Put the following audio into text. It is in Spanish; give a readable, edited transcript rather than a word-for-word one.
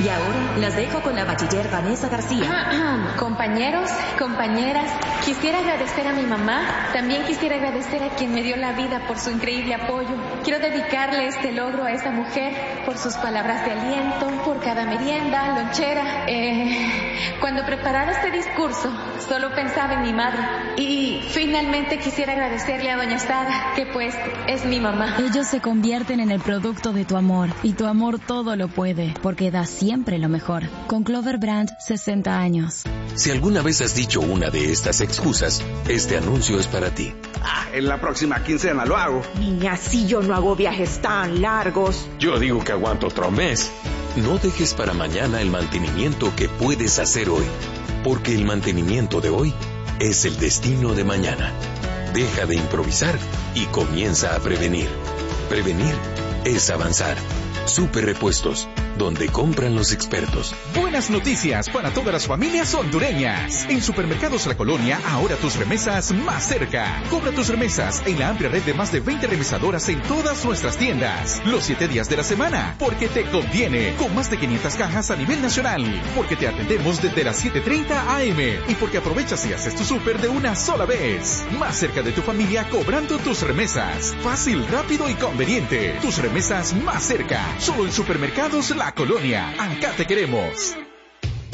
Y ahora las dejo con la bachiller Vanessa García. Compañeros, compañeras, quisiera agradecer a mi mamá. También quisiera agradecer a quien me dio la vida por su increíble apoyo. Quiero dedicarle este logro a esta mujer por sus palabras de aliento, por cada merienda, lonchera. Cuando preparaba este discurso, solo pensaba en mi madre. Y finalmente quisiera agradecerle a doña Sara, que pues es mi mamá. Ellos se convierten en el producto de tu amor, y tu amor todo lo puede, porque da siempre lo mejor. Con Clover Brand, 60 años. Si alguna vez has dicho una de estas excusas, este anuncio es para ti. En la próxima quincena lo hago. Niña, si yo no hago viajes tan largos. Yo digo que aguanto otro mes. No dejes para mañana el mantenimiento que puedes hacer hoy, porque el mantenimiento de hoy es el destino de mañana. Deja de improvisar y comienza a prevenir. Prevenir es avanzar. Super Repuestos, donde compran los expertos. Buenas noticias para todas las familias hondureñas. En Supermercados La Colonia, ahora tus remesas más cerca. Cobra tus remesas en la amplia red de más de 20 remesadoras en todas nuestras tiendas. Los 7 días de la semana, porque te conviene. Con más de 500 cajas a nivel nacional. Porque te atendemos desde las 7:30 AM. Y porque aprovechas y haces tu súper de una sola vez. Más cerca de tu familia cobrando tus remesas. Fácil, rápido y conveniente. Tus remesas más cerca. Solo en Supermercados La Colonia. Acá te queremos.